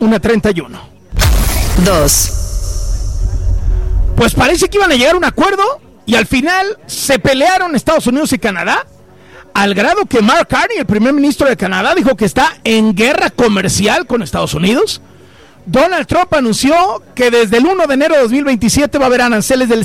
1:31. 2. Pues parece que iban a llegar a un acuerdo y al final se pelearon Estados Unidos y Canadá, al grado que Mark Carney, el primer ministro de Canadá, dijo que está en guerra comercial con Estados Unidos. Donald Trump anunció que desde el 1 de enero de 2027 va a haber aranceles del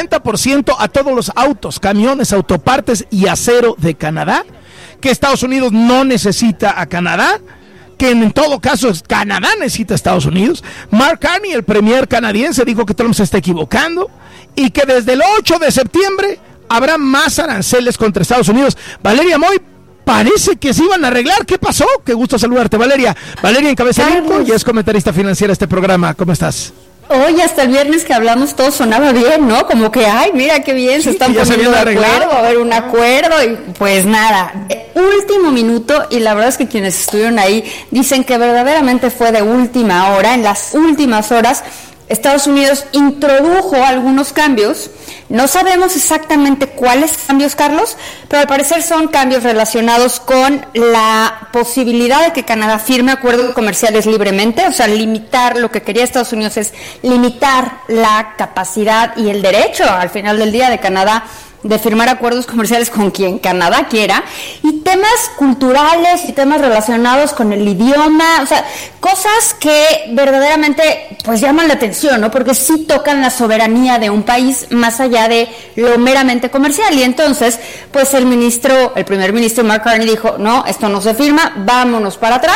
50% a todos los autos, camiones, autopartes y acero de Canadá, que Estados Unidos no necesita a Canadá, que en todo caso Canadá necesita a Estados Unidos. Mark Carney, el premier canadiense, dijo que Trump se está equivocando y que desde el 8 de septiembre habrá más aranceles contra Estados Unidos. Valeria Moy, parece que se iban a arreglar. ¿Qué pasó? Qué gusto saludarte, Valeria. Valeria encabeza el elenco y es comentarista financiera de este programa. ¿Cómo estás? Hoy hasta el viernes que hablamos todo sonaba bien, ¿no? Como que, ay, mira qué bien, se están poniendo de acuerdo, va a haber un acuerdo y pues nada, último minuto, y la verdad es que quienes estuvieron ahí dicen que verdaderamente fue de última hora. En las últimas horas Estados Unidos introdujo algunos cambios. No sabemos exactamente cuáles cambios, Carlos, pero al parecer son cambios relacionados con la posibilidad de que Canadá firme acuerdos comerciales libremente. O sea, limitar, lo que quería Estados Unidos es limitar la capacidad y el derecho al final del día de Canadá de firmar acuerdos comerciales con quien Canadá quiera, y temas culturales y temas relacionados con el idioma, o sea, cosas que verdaderamente pues llaman la atención, ¿no? Porque sí tocan la soberanía de un país más allá de lo meramente comercial. Y entonces, pues el primer ministro Mark Carney dijo, no, esto no se firma, vámonos para atrás.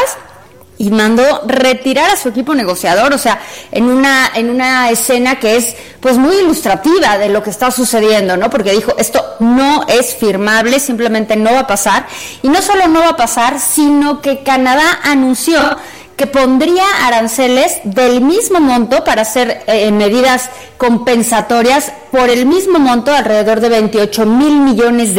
Y mandó retirar a su equipo negociador, o sea, en una escena que es pues muy ilustrativa de lo que está sucediendo, ¿no? Porque dijo, esto no es firmable, simplemente no va a pasar. Y no solo no va a pasar, sino que Canadá anunció que pondría aranceles del mismo monto para hacer medidas compensatorias por el mismo monto, alrededor de $28 mil millones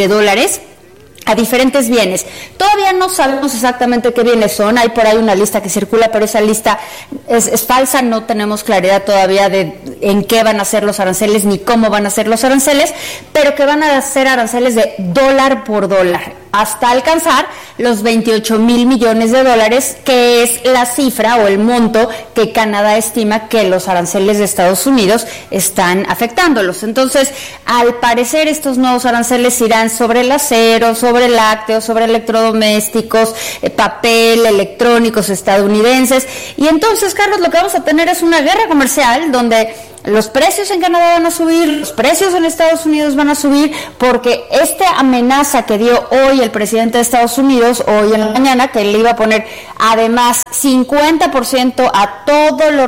a diferentes bienes. Todavía no sabemos exactamente qué bienes son, hay por ahí una lista que circula, pero esa lista es falsa, no tenemos claridad todavía de en qué van a ser los aranceles ni cómo van a ser los aranceles, pero que van a ser aranceles de dólar por dólar, hasta alcanzar los $28 mil millones, que es la cifra o el monto que Canadá estima que los aranceles de Estados Unidos están afectándolos. Entonces, al parecer, estos nuevos aranceles irán sobre el acero, sobre lácteos, sobre electrodomésticos, papel, electrónicos estadounidenses. Y entonces, Carlos, lo que vamos a tener es una guerra comercial donde los precios en Canadá van a subir, los precios en Estados Unidos van a subir, porque esta amenaza que dio hoy el presidente de Estados Unidos, hoy en la mañana, que le iba a poner además 50% a todo lo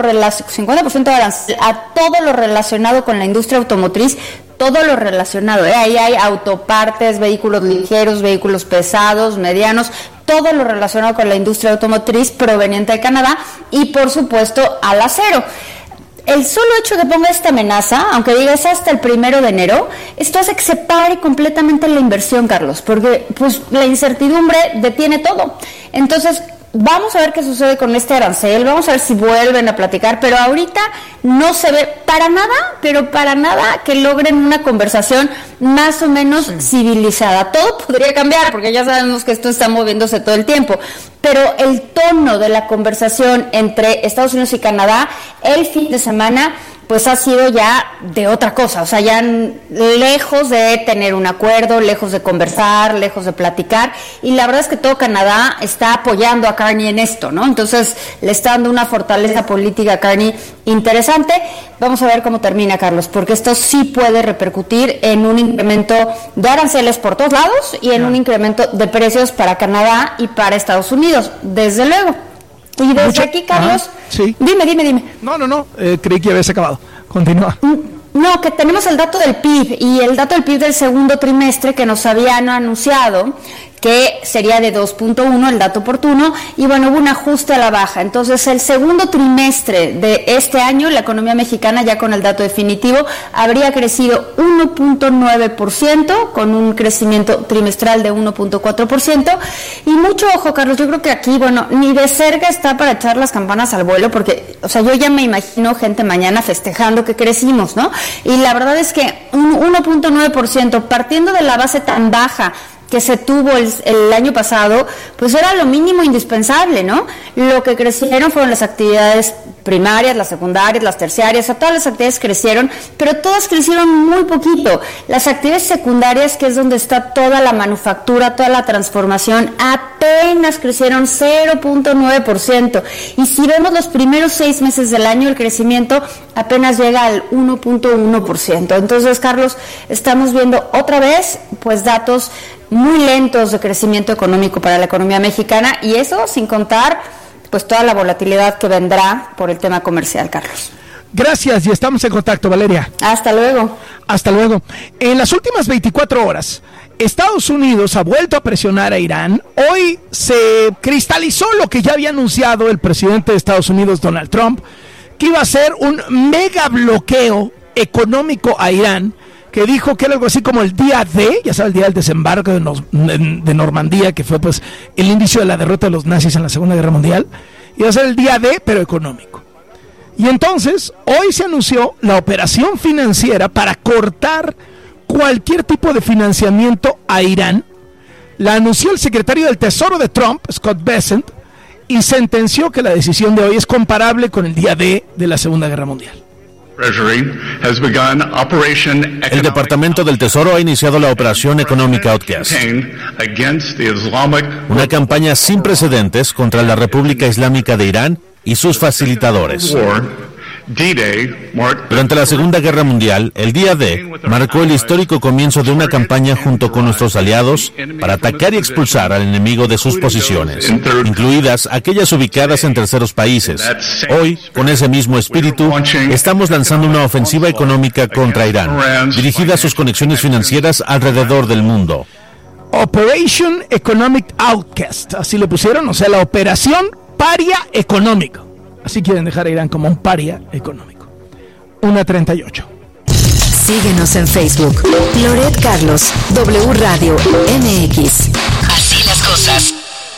relacionado con la industria automotriz, todo lo relacionado, ahí hay autopartes, vehículos ligeros, vehículos pesados, medianos, todo lo relacionado con la industria automotriz proveniente de Canadá y por supuesto al acero. El solo hecho de que ponga esta amenaza, aunque digas hasta el 1 de enero, esto hace que se pare completamente la inversión, Carlos, porque pues la incertidumbre detiene todo. Entonces, vamos a ver qué sucede con este arancel, vamos a ver si vuelven a platicar, pero ahorita no se ve para nada que logren una conversación más o menos civilizada. Todo podría cambiar, porque ya sabemos que esto está moviéndose todo el tiempo, pero el tono de la conversación entre Estados Unidos y Canadá el fin de semana pues ha sido ya de otra cosa, o sea, ya lejos de tener un acuerdo, lejos de conversar, lejos de platicar, y la verdad es que todo Canadá está apoyando a Carney en esto, ¿no? Entonces le está dando una fortaleza política a Carney interesante. Vamos a ver cómo termina, Carlos, porque esto sí puede repercutir en un incremento de aranceles por todos lados y en un incremento de precios para Canadá y para Estados Unidos, desde luego. Y desde aquí, Carlos, sí. Dime. No, creí que habías acabado. Continúa. No, que tenemos el dato del PIB, y el dato del PIB del segundo trimestre que nos habían anunciado que sería de 2.1 el dato oportuno, y bueno, hubo un ajuste a la baja. Entonces, el segundo trimestre de este año, la economía mexicana, ya con el dato definitivo, habría crecido 1.9%, con un crecimiento trimestral de 1.4%, y mucho ojo, Carlos, yo creo que aquí, bueno, ni de cerca está para echar las campanas al vuelo, porque, o sea, yo ya me imagino gente mañana festejando que crecimos, ¿no? Y la verdad es que un 1.9%, partiendo de la base tan baja que se tuvo el año pasado, pues era lo mínimo indispensable, ¿no? Lo que crecieron fueron las actividades primarias, las secundarias, las terciarias, todas las actividades crecieron, pero todas crecieron muy poquito. Las actividades secundarias, que es donde está toda la manufactura, toda la transformación, apenas crecieron 0.9%. Y si vemos los primeros 6 meses del año, el crecimiento apenas llega al 1.1%. Entonces, Carlos, estamos viendo otra vez, pues, datos muy lentos de crecimiento económico para la economía mexicana, y eso sin contar pues toda la volatilidad que vendrá por el tema comercial, Carlos. Gracias, y estamos en contacto, Valeria. Hasta luego. Hasta luego. En las últimas 24 horas, Estados Unidos ha vuelto a presionar a Irán. Hoy se cristalizó lo que ya había anunciado el presidente de Estados Unidos, Donald Trump, que iba a ser un mega bloqueo económico a Irán, que dijo que era algo así como el día D, ya sabes, el día del desembarco de Normandía, que fue pues el inicio de la derrota de los nazis en la Segunda Guerra Mundial. Iba a ser el día D, pero económico. Y entonces, hoy se anunció la operación financiera para cortar cualquier tipo de financiamiento a Irán. La anunció el secretario del Tesoro de Trump, Scott Bessent, y sentenció que la decisión de hoy es comparable con el día D de la Segunda Guerra Mundial. El Departamento del Tesoro ha iniciado la Operación Economic Outcast, una campaña sin precedentes contra la República Islámica de Irán y sus facilitadores. Durante la Segunda Guerra Mundial, el día D marcó el histórico comienzo de una campaña junto con nuestros aliados para atacar y expulsar al enemigo de sus posiciones, incluidas aquellas ubicadas en terceros países. Hoy, con ese mismo espíritu, estamos lanzando una ofensiva económica contra Irán, dirigida a sus conexiones financieras alrededor del mundo. Operation Economic Outcast, así le pusieron, o sea, la operación paria económica. Así quieren dejar a Irán como un paria económico. 1:38. Síguenos en Facebook. Loret Carlos, W Radio MX. Así las cosas.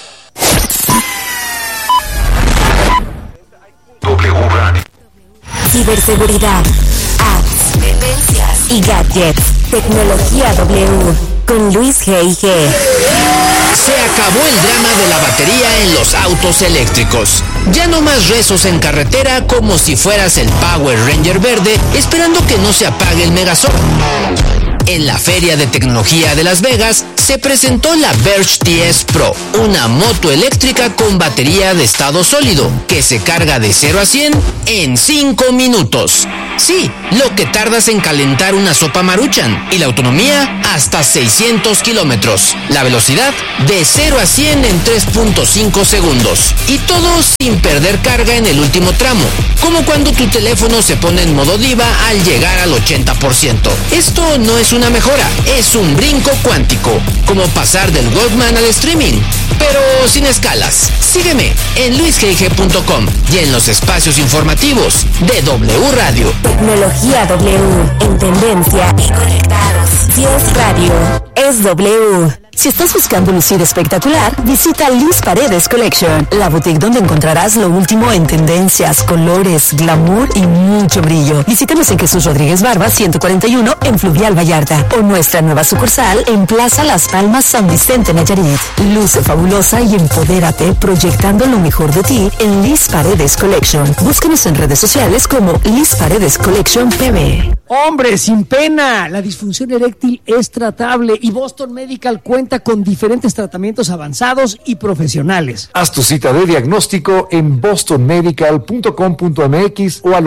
W Radio. Ciberseguridad, apps, tendencias y gadgets. Tecnología W. Con Luis G.I.G. Se acabó el drama de la batería en los autos eléctricos. Ya no más rezos en carretera como si fueras el Power Ranger verde esperando que no se apague el Megazord. En la Feria de Tecnología de Las Vegas se presentó la Verge TS Pro, una moto eléctrica con batería de estado sólido que se carga de 0 a 100 en 5 minutos. Sí, lo que tardas en calentar una sopa Maruchan, y la autonomía hasta 600 kilómetros. La velocidad de 0 a 100 en 3.5 segundos. Y todo sin perder carga en el último tramo, como cuando tu teléfono se pone en modo diva al llegar al 80%. Esto no es una mejora, es un brinco cuántico, como pasar del Walkman al streaming, pero sin escalas. Sígueme en luisgig.com y en los espacios informativos de W Radio. Tecnología W, en tendencia y conectados. Si es radio, es W. Si estás buscando lucir espectacular, visita Liz Paredes Collection, la boutique donde encontrarás lo último en tendencias, colores, glamour y mucho brillo. Visítanos en Jesús Rodríguez Barba 141 en Fluvial Vallarta, o nuestra nueva sucursal en Plaza Las Palmas San Vicente Nayarit. Luce fabulosa y empodérate proyectando lo mejor de ti en Liz Paredes Collection. Búscanos en redes sociales como Liz Paredes Collection PB. Hombre, sin pena, la disfunción eréctil es tratable y Boston Medical cuenta con diferentes tratamientos avanzados y profesionales. Haz tu cita de diagnóstico en bostonmedical.com.mx o al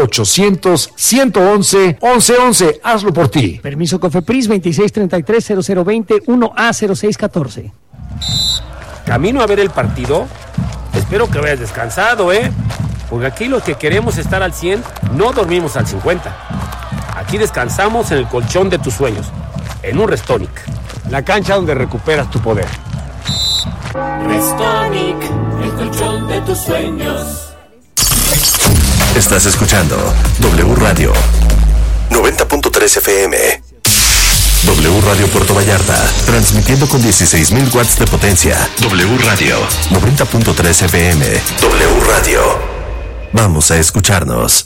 800-111-1111. Hazlo por ti. Permiso COFEPRIS 2633-0020 1A0614. ¿Camino a ver el partido? Espero que vayas descansado, porque aquí los que queremos estar al 100 no dormimos al 50. Aquí descansamos en el colchón de tus sueños, en un Restonic, la cancha donde recuperas tu poder. Restonic, el colchón de tus sueños. Estás escuchando W Radio 90.3 FM. W Radio Puerto Vallarta, transmitiendo con 16,000 watts de potencia. W Radio 90.3 FM. W Radio. Vamos a escucharnos.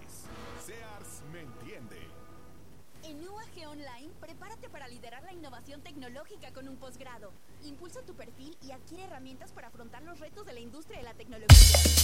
Sears me entiende. En UAG Online, prepárate para liderar la innovación tecnológica con un posgrado. Impulsa tu perfil y adquiere herramientas para afrontar los retos de la industria de la tecnología.